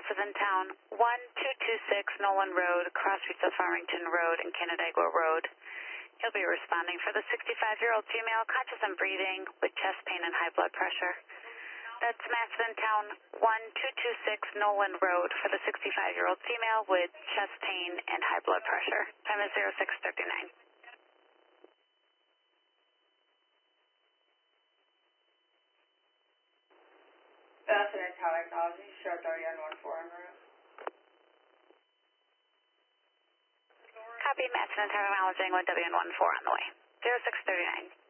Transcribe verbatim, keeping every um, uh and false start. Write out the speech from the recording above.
massive in town, one two two six Nolan Road, cross streets of Farmington Road and Canandaigua Road. He'll be responding for the sixty-five-year-old female, conscious and breathing, with chest pain and high blood pressure. That's massive in town, one two two six Nolan Road for the sixty-five-year-old female with chest pain and high blood pressure. Time is zero six thirty-nine. Boston Intel Technology, show thirty on one four en route. Copy, Matson and Terra acknowledging one W N one four on the way. zero six thirty-nine.